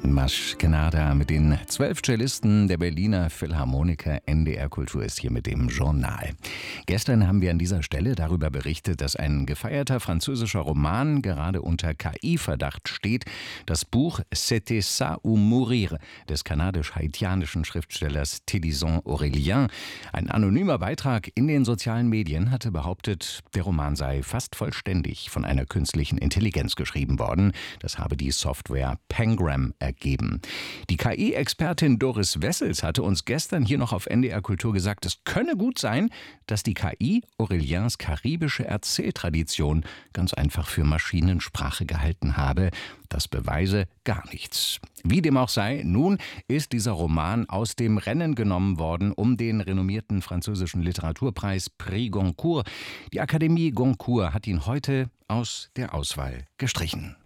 Maschkenada mit den 12 Cellisten der Berliner Philharmoniker. NDR Kultur ist hier mit dem Journal. Gestern haben wir an dieser Stelle darüber berichtet, dass ein gefeierter französischer Roman gerade unter KI-Verdacht steht. Das Buch C'était ça ou mourir des kanadisch-haitianischen Schriftstellers Télisant Aurélien. Ein anonymer Beitrag in den sozialen Medien hatte behauptet, der Roman sei fast vollständig von einer künstlichen Intelligenz geschrieben worden. Das habe die Software Pengram ergeben. Die KI-Expertin Doris Wessels hatte uns gestern hier noch auf NDR Kultur gesagt, es könne gut sein, dass die KI Aureliens karibische Erzähltradition ganz einfach für Maschinensprache gehalten habe. Das beweise gar nichts. Wie dem auch sei, nun ist dieser Roman aus dem Rennen genommen worden um den renommierten französischen Literaturpreis Prix Goncourt. Die Akademie Goncourt hat ihn heute aus der Auswahl gestrichen.